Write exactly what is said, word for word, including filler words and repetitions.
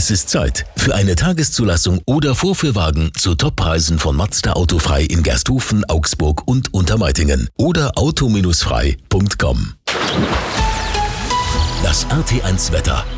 Es ist Zeit für eine Tageszulassung oder Vorführwagen zu Toppreisen von Mazda Autofrei in Gersthofen, Augsburg und Untermeitingen oder auto Bindestrich frei Punkt com. Das R T eins Wetter.